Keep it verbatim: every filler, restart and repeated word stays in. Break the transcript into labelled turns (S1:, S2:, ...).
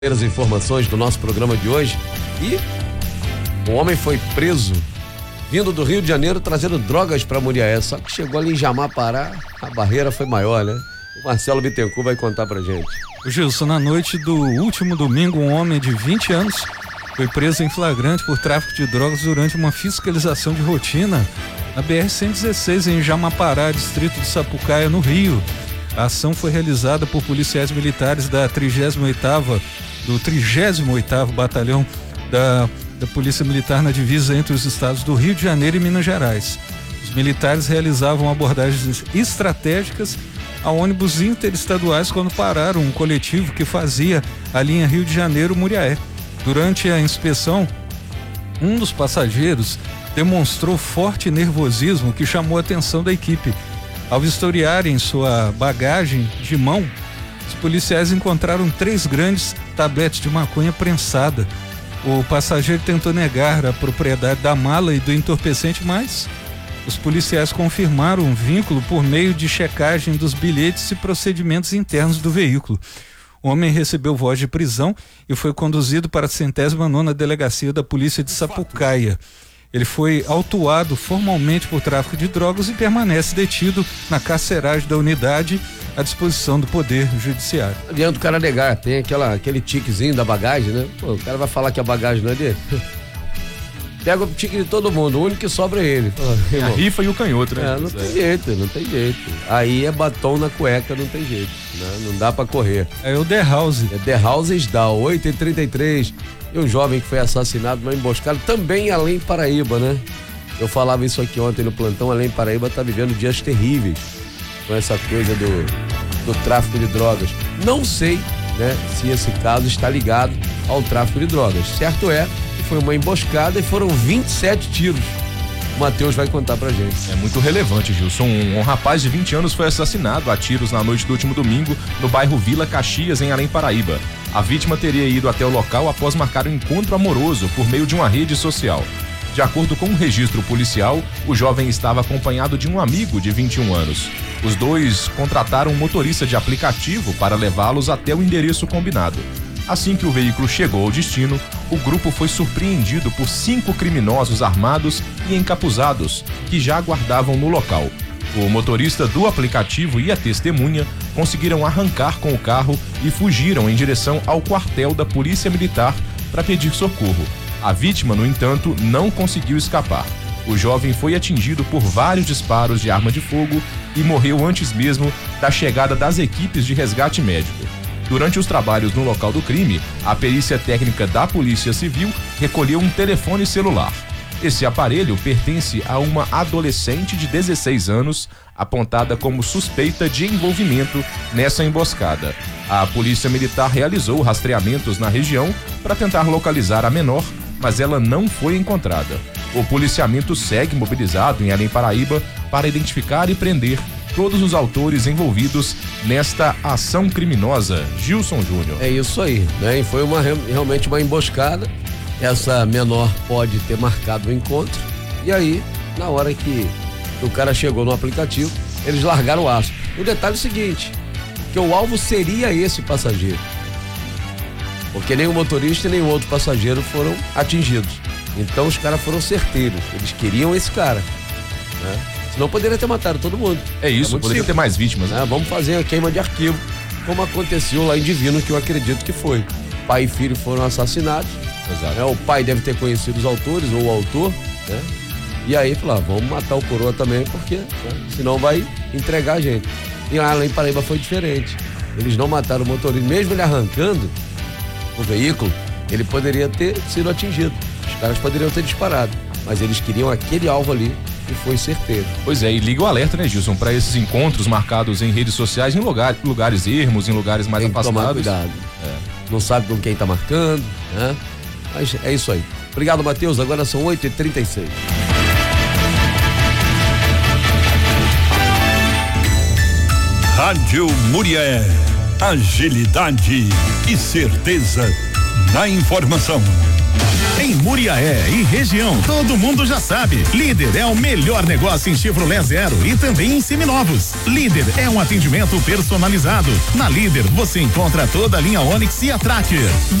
S1: As informações do nosso programa de hoje e o homem foi preso vindo do Rio de Janeiro trazendo drogas para Muriaé, só que chegou ali em Jamapará, a barreira foi maior, né? O Marcelo Bittencourt vai contar pra gente.
S2: Gilson, na noite do último domingo, um homem de vinte anos foi preso em flagrante por tráfico de drogas durante uma fiscalização de rotina na B R cento e dezesseis em Jamapará, distrito de Sapucaia, no Rio. A ação foi realizada por policiais militares da trigésima oitava do trigésimo oitavo Batalhão da, da Polícia Militar na divisa entre os estados do Rio de Janeiro e Minas Gerais. Os militares realizavam abordagens estratégicas a ônibus interestaduais quando pararam um coletivo que fazia a linha Rio de Janeiro-Muriaé. Durante a inspeção, um dos passageiros demonstrou forte nervosismo que chamou a atenção da equipe. Ao vistoriarem sua bagagem de mão, os policiais encontraram três grandes tabletes de maconha prensada. O passageiro tentou negar a propriedade da mala e do entorpecente, mas os policiais confirmaram um vínculo por meio de checagem dos bilhetes e procedimentos internos do veículo. O homem recebeu voz de prisão e foi conduzido para a centésima nona delegacia da Polícia de Sapucaia. Ele foi autuado formalmente por tráfico de drogas e permanece detido na carceragem da unidade à disposição do Poder Judiciário.
S1: Não adianta o cara negar, tem aquela, aquele tiquezinho da bagagem, né? Pô, o cara vai falar que a bagagem não é dele. Pega o tique de todo mundo, o único que sobra é ele.
S3: A rifa e o canhoto, né?
S1: É, não tem jeito, não tem jeito. Aí é batom na cueca, não tem jeito, né? Não dá pra correr.
S2: É o The House.
S1: É The Houses Down, oito e trinta e três. E um jovem que foi assassinado numa emboscada também em Além Paraíba, né? Eu falava isso aqui ontem no plantão, Além Paraíba tá vivendo dias terríveis com essa coisa do, do tráfico de drogas. Não sei, né, se esse caso está ligado ao tráfico de drogas. Certo é que foi uma emboscada e foram vinte e sete tiros. O Matheus vai contar pra gente.
S3: É muito relevante, Gilson. Um, um rapaz de vinte anos foi assassinado a tiros na noite do último domingo no bairro Vila Caxias, em Além Paraíba. A vítima teria ido até o local após marcar um encontro amoroso por meio de uma rede social. De acordo com o registro policial, o jovem estava acompanhado de um amigo de vinte e um anos. Os dois contrataram um motorista de aplicativo para levá-los até o endereço combinado. Assim que o veículo chegou ao destino, o grupo foi surpreendido por cinco criminosos armados e encapuzados que já aguardavam no local. O motorista do aplicativo e a testemunha conseguiram arrancar com o carro e fugiram em direção ao quartel da Polícia Militar para pedir socorro. A vítima, no entanto, não conseguiu escapar. O jovem foi atingido por vários disparos de arma de fogo e morreu antes mesmo da chegada das equipes de resgate médico. Durante os trabalhos no local do crime, a perícia técnica da Polícia Civil recolheu um telefone celular. Esse aparelho pertence a uma adolescente de dezesseis anos, apontada como suspeita de envolvimento nessa emboscada. A Polícia Militar realizou rastreamentos na região para tentar localizar a menor, mas ela não foi encontrada. O policiamento segue mobilizado em Além Paraíba para identificar e prender todos os autores envolvidos nesta ação criminosa. Gilson Júnior.
S1: É isso aí, né? E foi uma, realmente uma emboscada. Essa menor pode ter marcado o encontro e aí, na hora que o cara chegou no aplicativo, eles largaram o aço. O detalhe é o seguinte, que o alvo seria esse passageiro, porque nem o motorista nem o outro passageiro foram atingidos. Então os caras foram certeiros, eles queriam esse cara, né? Senão poderia ter matado todo mundo.
S3: É isso, é poderia simples. ter mais vítimas, né?
S1: né? Vamos fazer a queima de arquivo, como aconteceu lá em Divino, que eu acredito que foi. Pai e filho foram assassinados. Exato. Né? O pai deve ter conhecido os autores ou o autor, né? E aí falou, ah, vamos matar o coroa também, porque né? senão vai entregar a gente. E lá em Paraíba foi diferente. Eles não mataram o motorista, mesmo ele arrancando o veículo, ele poderia ter sido atingido. Os caras poderiam ter disparado, mas eles queriam aquele alvo ali e foi certeiro.
S3: Pois é, e liga o alerta, né, Gilson, para esses encontros marcados em redes sociais, em lugar, lugares ermos, em lugares mais
S1: Tem que
S3: afastados.
S1: Tomar cuidado. É. Não sabe com quem tá marcando, né? Mas é isso aí. Obrigado, Matheus. Agora são oito e trinta e seis.
S4: Rádio Muriaé. Agilidade e certeza na informação. Em Muriaé e região, todo mundo já sabe. Líder é o melhor negócio em Chevrolet Zero e também em seminovos. Líder é um atendimento personalizado. Na Líder você encontra toda a linha Onix e a Tracker.